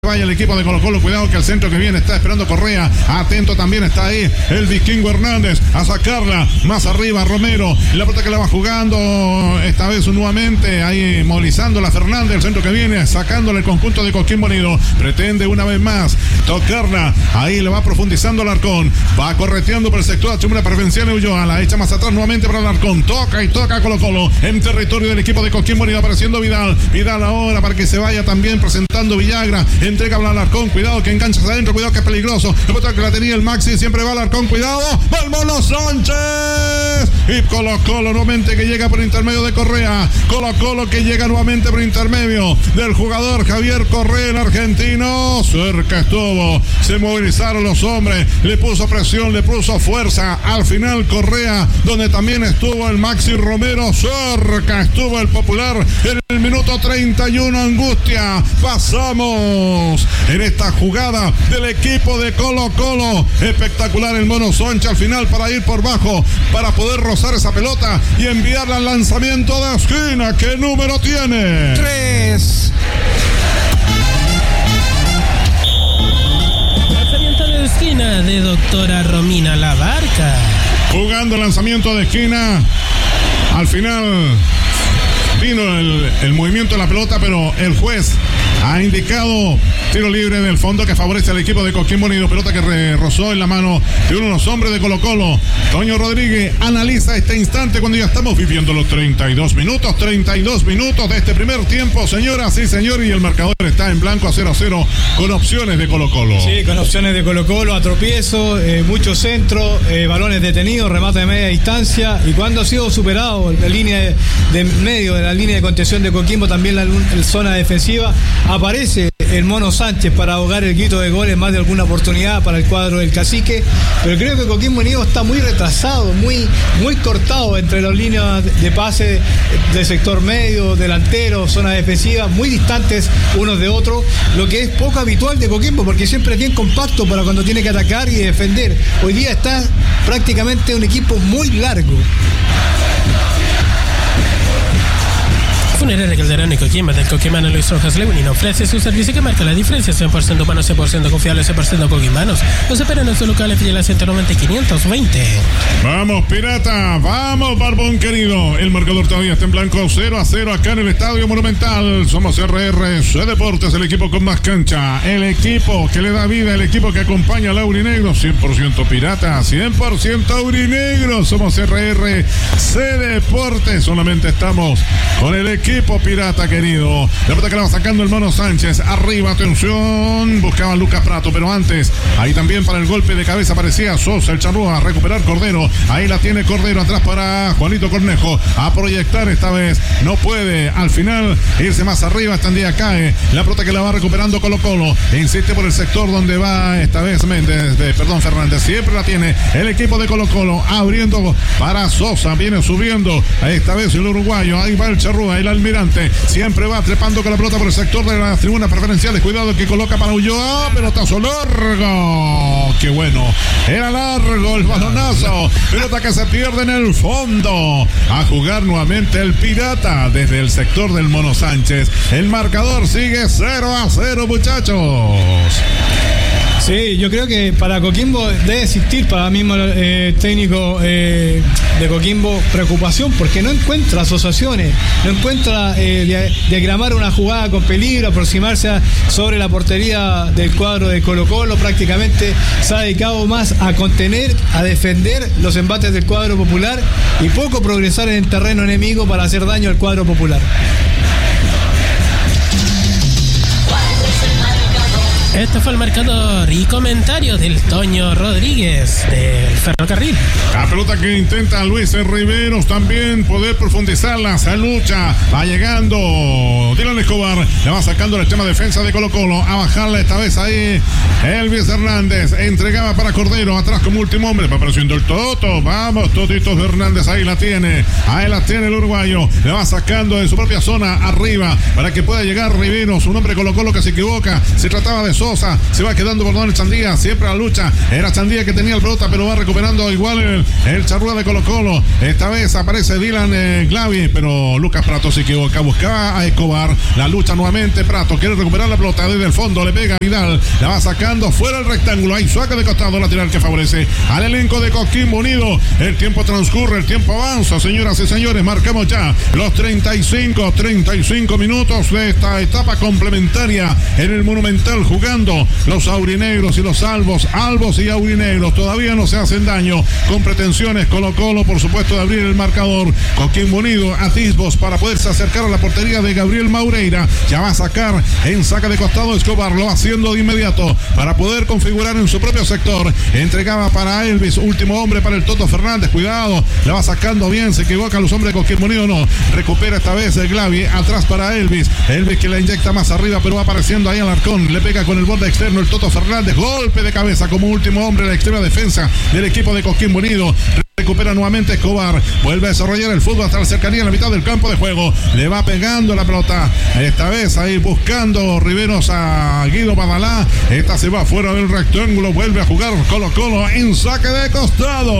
Vaya el equipo de Colo-Colo, cuidado que al centro que viene está esperando Correa, atento también está ahí el Vikingo Hernández a sacarla, más arriba Romero, la pelota que la va jugando, esta vez nuevamente ahí movilizándola Fernández, el centro que viene, sacándole el conjunto de Coquimbo Unido, pretende una vez más tocarla, ahí le va profundizando Alarcón, va correteando por el sector de tribuna preferencial de Ulloa, la echa más atrás nuevamente para Alarcón, toca y toca a Colo-Colo, en territorio del equipo de Coquimbo Unido, apareciendo Vidal ahora para que se vaya también presentando Villagra, entrega a Alarcón, cuidado que enganchas adentro, cuidado que es peligroso, el botón que la tenía el Maxi, siempre va Alarcón, cuidado, va el Mono Sánchez, y Colo-Colo nuevamente que llega por intermedio de Correa, Colo-Colo que llega nuevamente por intermedio del jugador Javier Correa, el argentino, cerca estuvo, se movilizaron los hombres, le puso presión, le puso fuerza, al final Correa, donde también estuvo el Maxi Romero, cerca estuvo el popular, en el minuto 31, angustia, pasamos en esta jugada del equipo de Colo-Colo, espectacular el Mono Sánchez al final para ir por bajo, para poder rozar esa pelota y enviarla al lanzamiento de esquina. ¿Qué número tiene? 3. Lanzamiento de esquina de doctora Romina Labarca. Jugando el lanzamiento de esquina, al final vino el movimiento de la pelota, pero el juez ha indicado tiro libre del fondo que favorece al equipo de Coquimbo Unido. Pelota que rozó en la mano de uno de los hombres de Colo-Colo. Toño Rodríguez analiza este instante cuando ya estamos viviendo los 32 minutos de este primer tiempo, señoras y señores, y el marcador está en blanco a 0-0 con opciones de Colo-Colo. Sí, con opciones de Colo-Colo, a tropiezo, mucho centro, balones detenidos, remate de media distancia, y cuando ha sido superado la línea de medio de la línea de contención de Coquimbo, también la zona defensiva, aparece el Mono Sánchez para ahogar el grito de gol en más de alguna oportunidad para el cuadro del Cacique, pero creo que Coquimbo Unido está muy retrasado, muy cortado entre las líneas de pase del sector medio, delantero, zona defensiva, muy distantes unos de otros, lo que es poco habitual de Coquimbo, porque siempre es bien compacto para cuando tiene que atacar y defender. Hoy día está prácticamente un equipo muy largo. Funeraria Calderón y Coquimbo del Coquimano Luis Rojas Legunino ofrece su servicio que marca la diferencia, 100% humano, 100% confiable, 100% coquimbanos. Los esperan en su local en la 190 y 520. Vamos Pirata, vamos Barbón querido, el marcador todavía está en blanco, 0-0 acá en el Estadio Monumental. Somos RRC Deportes, el equipo con más cancha, el equipo que le da vida, el equipo que acompaña al aurinegro, 100% Pirata, 100% aurinegro. Somos RRC Deportes, solamente estamos con el equipo Pirata querido. La pelota que la va sacando el Mono Sánchez, arriba, atención, buscaba Lucas Prato, pero antes, ahí también para el golpe de cabeza aparecía Sosa, el charrúa, a recuperar Cordero, ahí la tiene Cordero, atrás para Juanito Cornejo, a proyectar esta vez, no puede, al final, irse más arriba, esta día cae, la pelota que la va recuperando Colo-Colo, insiste por el sector donde va esta vez Fernández, siempre la tiene el equipo de Colo-Colo, abriendo para Sosa, viene subiendo, esta vez el uruguayo, ahí va el charrúa, el Almirante, siempre va trepando con la pelota por el sector de las tribunas preferenciales, cuidado que coloca para Ulloa, pelotazo largo, qué bueno, era largo el balonazo, pelota que se pierde en el fondo, a jugar nuevamente el Pirata desde el sector del Mono Sánchez, el marcador sigue 0-0 muchachos. Sí, yo creo que para Coquimbo debe existir para el mismo técnico de Coquimbo preocupación, porque no encuentra asociaciones, no encuentra diagramar una jugada con peligro, aproximarse sobre la portería del cuadro de Colo-Colo. Prácticamente se ha dedicado más a contener, a defender los embates del cuadro popular y poco progresar en el terreno enemigo para hacer daño al cuadro popular. Este fue el marcador y comentarios del Toño Rodríguez del Ferrocarril. La pelota que intenta Luis Riveros también poder profundizarla, se lucha, va llegando Dylan Escobar, le va sacando la extrema defensa de Colo-Colo, a bajarla esta vez ahí Elvis Hernández, entregaba para Cordero, atrás como último hombre, va apareciendo el Toto, vamos Totitos Hernández, ahí la tiene el uruguayo, le va sacando de su propia zona arriba para que pueda llegar Riveros, un hombre Colo-Colo que se equivoca, se trataba de Sosa, se va quedando por donde Chandía, siempre la lucha, era Chandía que tenía el pelota, pero va recuperando igual el charrúa de Colo Colo. Esta vez aparece Dylan Glavi, pero Lucas Prato se equivoca, buscaba a Escobar, la lucha nuevamente, Prato quiere recuperar la pelota desde el fondo, le pega a Vidal, la va sacando fuera el rectángulo, hay saque de costado lateral que favorece al elenco de Coquimbo Unido. El tiempo transcurre, el tiempo avanza, señoras y señores, marcamos ya los 35 minutos de esta etapa complementaria en el Monumental, jugando los aurinegros y los albos y aurinegros, todavía no se hacen daño, con pretensiones Colo Colo, por supuesto, de abrir el marcador. Coquimbo Unido, atisbos para poderse acercar a la portería de Gabriel Maureira, ya va a sacar en saca de costado Escobar, lo va haciendo de inmediato para poder configurar en su propio sector, entregaba para Elvis, último hombre para el Toto Fernández, cuidado, la va sacando bien, se equivoca los hombres de Coquimbo Unido, no, recupera esta vez el Glavi, atrás para Elvis que la inyecta más arriba, pero va apareciendo ahí Alarcón, le pega con el borde externo el Toto Fernández, golpe de cabeza como último hombre, la extrema defensa del equipo de Coquimbo Unido. Recupera nuevamente Escobar, vuelve a desarrollar el fútbol hasta la cercanía en la mitad del campo de juego, le va pegando la pelota, esta vez ahí buscando Riveros a Guido Badalá, esta se va fuera del rectángulo, vuelve a jugar Colo Colo en saque de costado.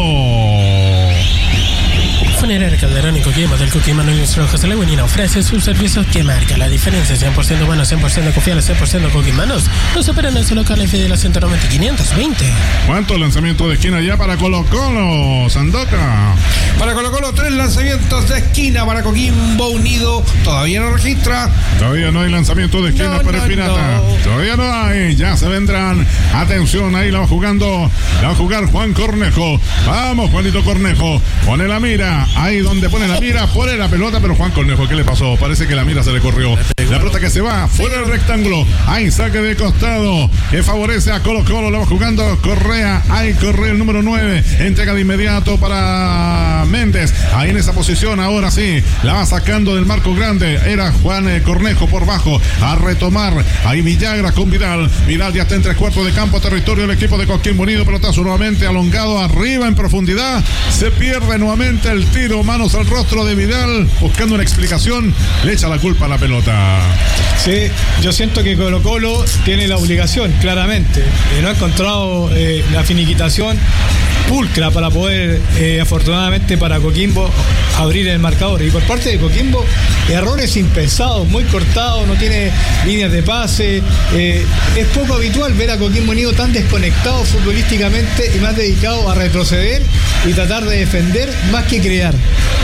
Funeraria Calderón y Coquimbo del Coquimbo Luis Rojas Leguinina ofrece sus servicios que marca la diferencia. 100% buenos, 100% confiables, 100% coquimanos. Los operan en su local en la 190 520. ¿Cuántos lanzamientos de esquina ya para Colo Colo, Sandoka? Para Colo Colo, 3 lanzamientos de esquina. Para Coquimbo Unido, todavía no registra. Todavía no hay lanzamiento de esquina para Espinata. Todavía no hay, ya se vendrán. Atención, ahí la va a jugar Juan Cornejo. Vamos, Juanito Cornejo, pone la mira. Ahí donde pone la mira, pone la pelota, pero Juan Cornejo, ¿qué le pasó? Parece que la mira se le corrió. La pelota que se va fuera del rectángulo. Hay saque de costado que favorece a Colo Colo. La va jugando Correa. Hay Correa el número 9. Entrega de inmediato para Méndez. Ahí en esa posición, ahora sí. La va sacando del marco grande. Era Juan Cornejo por bajo. A retomar. Ahí Villagra con Vidal. Vidal ya está en 3/4 de campo, territorio del equipo de Coquimbo Unido. Pelotazo nuevamente alongado arriba en profundidad. Se pierde nuevamente el tiro, manos al rostro de Vidal, buscando una explicación, le echa la culpa a la pelota. Sí, yo siento que Colo Colo tiene la obligación, claramente, no ha encontrado la finiquitación pulcra para poder, afortunadamente para Coquimbo, abrir el marcador. Y por parte de Coquimbo, errores impensados, muy cortados, no tiene líneas de pase. Es poco habitual ver a Coquimbo Unido tan desconectado futbolísticamente y más dedicado a retroceder y tratar de defender más que crear.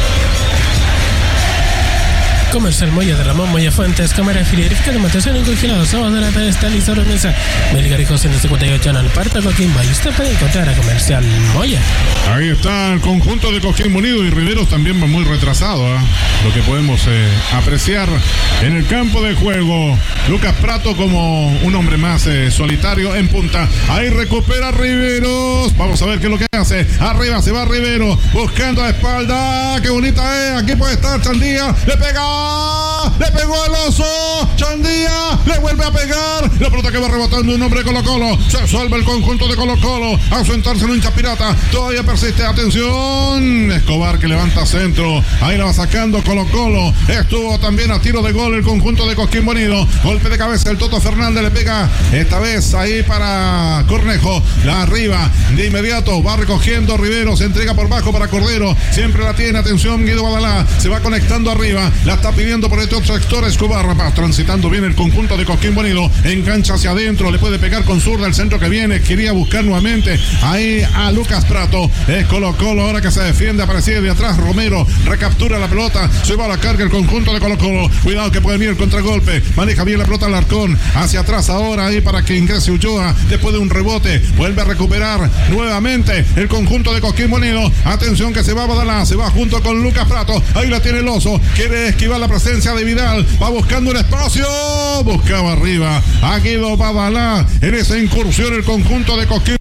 Comercial Moya de Ramón Moya Fuentes, cámara frigorífica de matación en congelados, sábado de la pedestal y sobre mesa. Melgarijo 158 en el Parto Coquimbo. Y usted puede encontrar a Comercial Moya. Ahí está el conjunto de Coquimbo Unido y Riveros también va muy retrasado, lo que podemos apreciar en el campo de juego. Lucas Prato como un hombre más solitario en punta. Ahí recupera Riveros. Vamos a ver qué es lo que hace. Arriba se va Rivero buscando a espalda. Qué bonita es. Aquí puede estar Chandía. Le pega. Le pegó el oso. Chandía le vuelve a pegar. La pelota que va rebotando un hombre de Colo Colo. Se salva el conjunto de Colo Colo. A sentarse en un hincha pirata. Todavía persiste. Atención. Escobar que levanta centro. Ahí la va sacando Colo Colo. Estuvo también a tiro de gol el conjunto de Coquimbo Unido. Golpe de cabeza. El Toto Fernández le pega. Esta vez ahí para Cornejo. La arriba. De inmediato va recogiendo Rivero. Se entrega por bajo para Cordero. Siempre la tiene. Atención. Guido Badalá. Se va conectando arriba. La está pidiendo por este otro sector Escobar, va transitando bien el conjunto de Coquimbo Unido, engancha hacia adentro, le puede pegar con zurda el centro que viene, quería buscar nuevamente ahí a Lucas Prato, es Colo Colo ahora que se defiende, aparecía de atrás Romero, recaptura la pelota, se va a la carga el conjunto de Colo Colo, cuidado que puede venir el contragolpe, maneja bien la pelota Alarcón, hacia atrás ahora ahí para que ingrese Ulloa, después de un rebote, vuelve a recuperar nuevamente el conjunto de Coquimbo Unido, atención que se va a Badalá, se va junto con Lucas Prato, ahí la tiene el oso, quiere esquivar la presencia de Vidal, va buscando un espacio, buscaba arriba a Guido Badalá, en esa incursión el conjunto de Coquimbo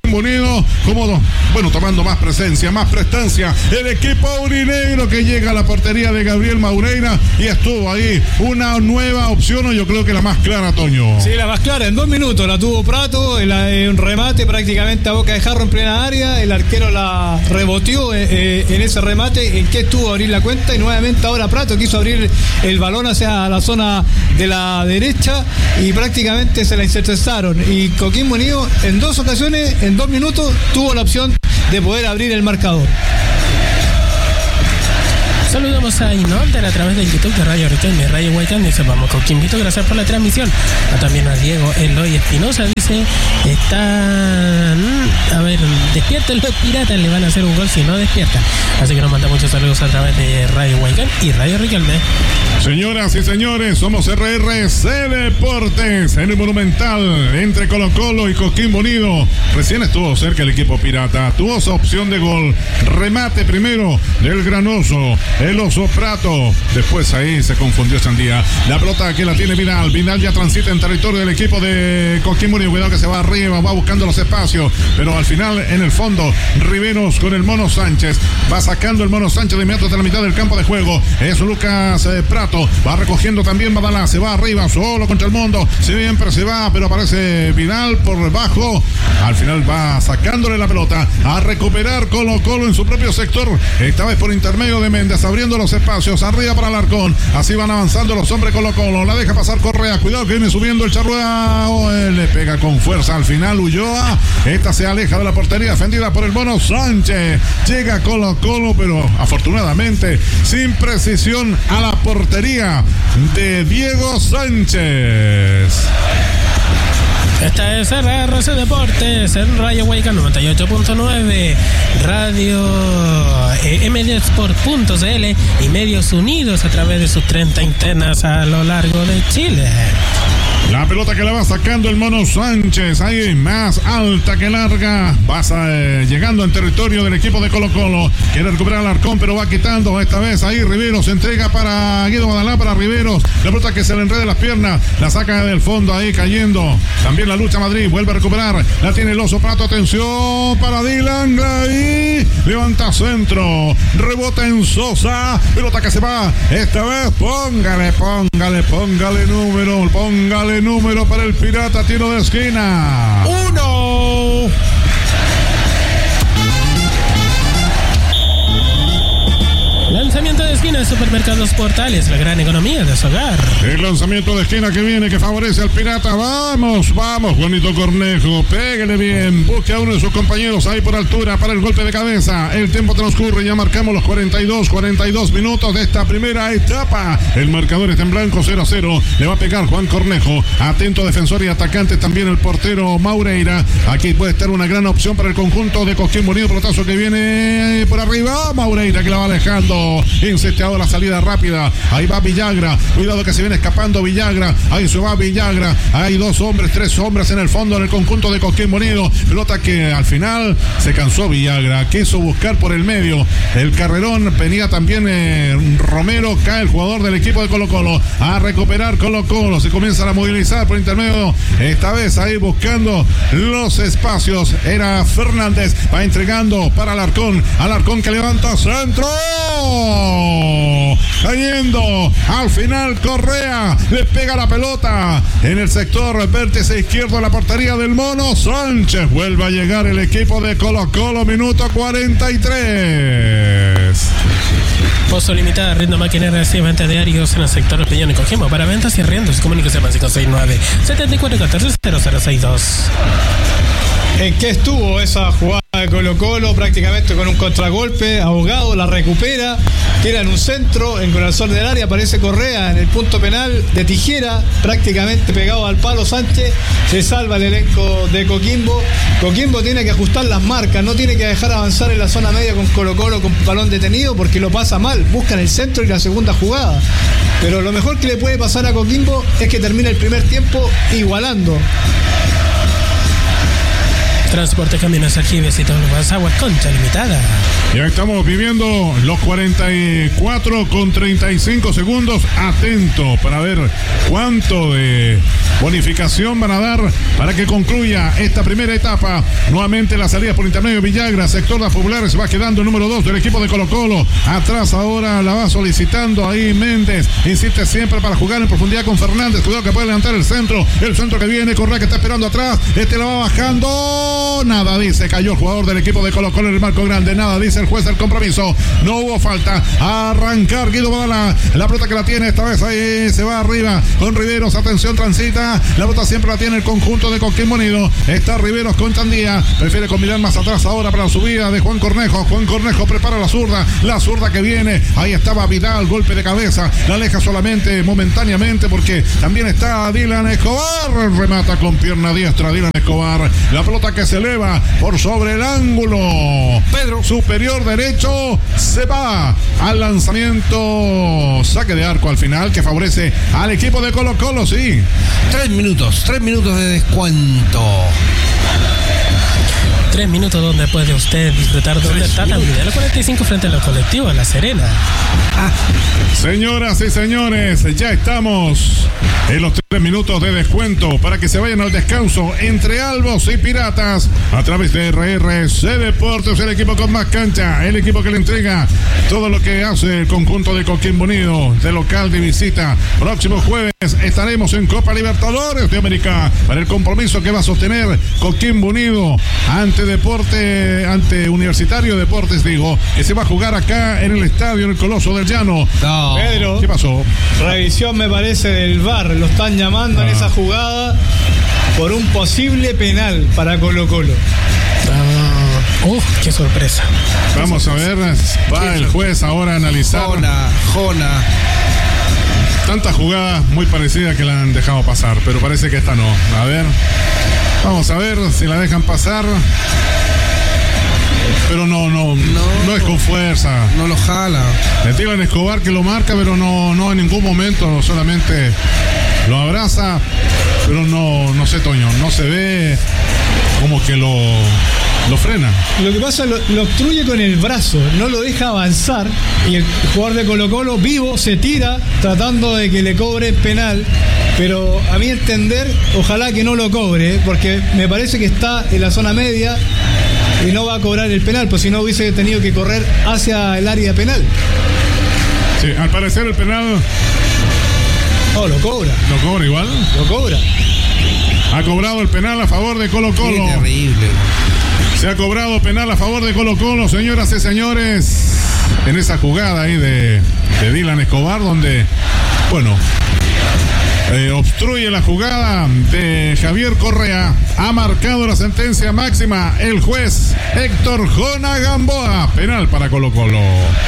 Unido, como tomando más presencia, más prestancia, el equipo aurinegro que llega a la portería de Gabriel Maureira y estuvo ahí una nueva opción, yo creo que la más clara, Toño. Sí, la más clara, en 2 minutos la tuvo Prato, un remate prácticamente a boca de jarro en plena área, el arquero la reboteó en ese remate, en que estuvo a abrir la cuenta y nuevamente ahora Prato quiso abrir el balón hacia la zona de la derecha y prácticamente se la interceptaron y Coquimbo Unido en 2 ocasiones, en 2 minutos tuvo la opción de poder abrir el marcador. Saludamos a Inolder a través del YouTube de Radio Requén y Radio Huaycán. Dice, vamos Coquimbito, gracias por la transmisión. También a Diego Eloy Espinosa, dice, despierten los piratas, le van a hacer un gol si no despiertan. Así que nos manda muchos saludos a través de Radio Huaycán y Radio Riquelme. Señoras y señores, somos RRC Deportes en el Monumental entre Colo-Colo y Coquimbo Unido. Recién estuvo cerca el equipo pirata, tuvo esa opción de gol, remate primero del Granoso, el Oso Prato, después ahí se confundió Sandía, la pelota que la tiene Vidal ya transita en territorio del equipo de Coquimbo Unido, cuidado que se va arriba, va buscando los espacios, pero al final en el fondo Riveros con el Mono Sánchez, va sacando el Mono Sánchez de inmediato de la mitad del campo de juego, es Lucas Prato, va recogiendo también Badalá, se va arriba solo contra el mundo, siempre se va, pero aparece Vidal por debajo, al final va sacándole la pelota a recuperar Colo-Colo en su propio sector, esta vez por intermedio de Méndez, abriendo los espacios, arriba para Alarcón, así van avanzando los hombres Colo-Colo, la deja pasar Correa, cuidado que viene subiendo el Charrúa, le pega con fuerza, al final Ulloa, esta se aleja de la portería defendida por el Mono Sánchez, llega Colo-Colo, pero afortunadamente sin precisión a la portería de Diego Sánchez. Esta es RRC Deportes en Radio Huaycán 98.9, Radio MDsport.cl y Medios Unidos a través de sus 30 internas a lo largo de Chile. La pelota que la va sacando el Mono Sánchez, ahí más alta que larga, pasa llegando en territorio del equipo de Colo-Colo, quiere recuperar al Alarcón, pero va quitando esta vez ahí Riveros, entrega para Guido Badalá, para Riveros, la pelota que se le enreda las piernas, la saca del fondo ahí cayendo, también la lucha Madrid, vuelve a recuperar, la tiene el Oso Prato, atención para Dylan, ahí levanta centro, rebota en Sosa, pelota que se va, esta vez póngale número para el Pirata, tiro de esquina. 1. Lanzamiento de esquina de Supermercados Portales, la gran economía de su hogar. El lanzamiento de esquina que viene, que favorece al Pirata. Vamos, Juanito Cornejo, pégale bien, busque a uno de sus compañeros ahí por altura para el golpe de cabeza. El tiempo transcurre, ya marcamos los 42 minutos de esta primera etapa. El marcador está en blanco, 0-0. Le va a pegar Juan Cornejo. Atento defensor y atacante también el portero Maureira. Aquí puede estar una gran opción para el conjunto de Coquimbo Unido. Pelotazo que viene por arriba. Maureira que la va alejando. Inceteado la salida rápida. Ahí va Villagra. Cuidado que se viene escapando Villagra. Ahí se va Villagra. Hay 3 hombres en el fondo en el conjunto de Coquimbo Unido. Pelota que al final se cansó Villagra. Quiso buscar por el medio. El carrerón venía también Romero. Cae el jugador del equipo de Colo-Colo. A recuperar Colo-Colo. Se comienzan a movilizar por intermedio. Esta vez ahí buscando los espacios. Era Fernández. Va entregando para Alarcón. Alarcón que levanta centro. Cayendo al final Correa le pega la pelota en el sector vértice izquierdo de la portería del Mono Sánchez. Vuelve a llegar el equipo de Colo-Colo, minuto 43. Pozo Limitada, riendo maquinaria y venta diarios en el sector del Peñón y Coquimbo. Para ventas y arriendos, comuníquese al 569-7414-0062. ¿En qué estuvo esa jugada de Colo-Colo? Prácticamente con un contragolpe, Abogado la recupera, tira en un centro, en corazón del área, aparece Correa en el punto penal de tijera, prácticamente pegado al palo Sánchez, se salva el elenco de Coquimbo. Coquimbo tiene que ajustar las marcas, no tiene que dejar avanzar en la zona media con Colo-Colo con balón detenido porque lo pasa mal, buscan el centro y la segunda jugada. Pero lo mejor que le puede pasar a Coquimbo es que termine el primer tiempo igualando. Transporte Caminos Aljibes y todo lo más agua concha limitada. Ya estamos viviendo los 44 con 35 segundos. Atento para ver cuánto de bonificación van a dar para que concluya esta primera etapa. Nuevamente la salida por intermedio Villagra, sector de las populares, va quedando el número 2 del equipo de Colo-Colo. Atrás ahora la va solicitando ahí Méndez. Insiste siempre para jugar en profundidad con Fernández. Cuidado que puede levantar el centro que viene, Correa que está esperando atrás. Este la va bajando. Nada dice, cayó el jugador del equipo de Colo-Colo en el marco grande. Nada dice el juez del compromiso. No hubo falta. Arrancar Guido Badala. La pelota que la tiene esta vez ahí se va arriba con Riveros. Atención, transita. La pelota siempre la tiene el conjunto de Coquimbo Unido. Está Riveros con Chandía. Prefiere combinar más atrás ahora para la subida de Juan Cornejo. Juan Cornejo prepara la zurda que viene. Ahí estaba Vidal, golpe de cabeza. La aleja solamente momentáneamente porque también está Dylan Escobar. Remata con pierna diestra Dylan Escobar. La pelota que se eleva por sobre el ángulo. Pedro, superior derecho, se va al lanzamiento. Saque de arco al final que favorece al equipo de Colo-Colo, sí. 3 minutos de descuento. 3 minutos donde puede usted disfrutar donde está también. El 45 frente a los colectivos, La Serena. Señoras y señores, ya estamos en los 3 minutos de descuento para que se vayan al descanso entre Albos y Piratas a través de RRC Deportes, el equipo con más cancha, el equipo que le entrega todo lo que hace el conjunto de Coquimbo Unido, de local, de visita. Próximo jueves estaremos en Copa Libertadores de América para el compromiso que va a sostener Coquimbo Unido ante Universitario Deportes, que se va a jugar acá en el estadio, en el Coloso del Llano. No. Pedro, ¿qué pasó? Revisión me parece del VAR, lo están llamando en esa jugada por un posible penal para Colo-Colo. Qué sorpresa. Vamos a ver, va el juez ahora a analizar. Jona. Tantas jugadas muy parecidas que la han dejado pasar, pero parece que esta no. A ver, vamos a ver si la dejan pasar. Pero no es con fuerza. No lo jala. Le tiran Escobar que lo marca, pero no en ningún momento, solamente lo abraza, pero no sé, Toño, no se ve como que lo frena. Lo que pasa, lo obstruye con el brazo, no lo deja avanzar y el jugador de Colo-Colo vivo se tira tratando de que le cobre penal, pero a mi entender, ojalá que no lo cobre, porque me parece que está en la zona media y no va a cobrar el penal, pues si no hubiese tenido que correr hacia el área penal. Sí, al parecer el penal... No, lo cobra. ¿Lo cobra igual? Lo cobra. Ha cobrado el penal a favor de Colo-Colo. Qué terrible. Se ha cobrado penal a favor de Colo-Colo, señoras y señores, en esa jugada ahí de Dylan Escobar, donde, obstruye la jugada de Javier Correa. Ha marcado la sentencia máxima el juez Héctor Jona Gamboa. Penal para Colo-Colo.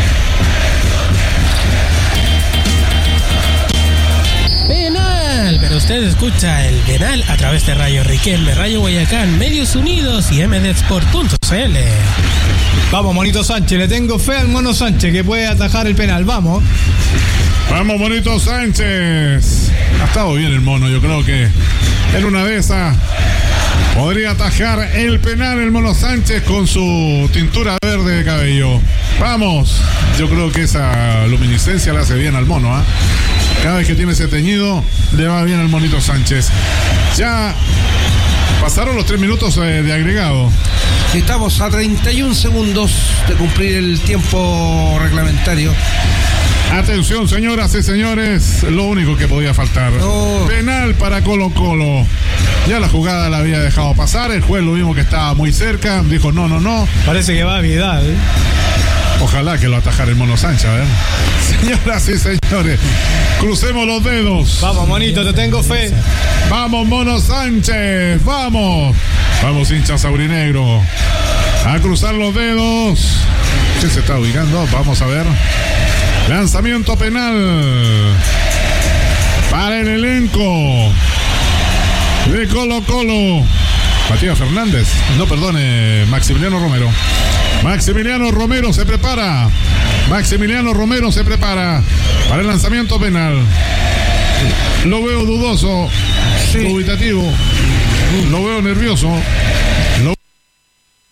Penal, pero usted escucha el penal a través de Radio Riquelme, Radio Guayacán, Medios Unidos y mdsport.cl. Vamos, Monito Sánchez, le tengo fe al Mono Sánchez que puede atajar el penal, vamos. Vamos, Monito Sánchez. Ha estado bien el Mono, yo creo que en una de esas podría atajar el penal el Mono Sánchez con su tintura verde de cabello. Vamos, yo creo que esa luminiscencia le hace bien al Mono, ¿ah? Cada vez que tiene ese teñido, le va bien al Monito Sánchez. Ya pasaron los 3 minutos de agregado. Estamos a 31 segundos de cumplir el tiempo reglamentario. Atención, señoras y señores, lo único que podía faltar. Penal para Colo-Colo. Ya la jugada la había dejado pasar, el juez lo vimos que estaba muy cerca, dijo no. Parece que va a Vidal. Ojalá que lo atajara el Mono Sánchez, a ver. Señoras y señores, crucemos los dedos. Vamos, Monito, te tengo fe. Vamos, Mono Sánchez, vamos. Vamos, hinchas aurinegro. A cruzar los dedos. ¿Qué se está ubicando? Vamos a ver. Lanzamiento penal para el elenco de Colo-Colo. Matías Fernández. No, perdone, Maximiliano Romero. Maximiliano Romero se prepara para el lanzamiento penal. Lo veo dudoso, dubitativo, lo veo nervioso.